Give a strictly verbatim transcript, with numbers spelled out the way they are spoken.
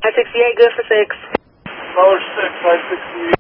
five sixty-eight, good for six. Tower six, five sixty-eight.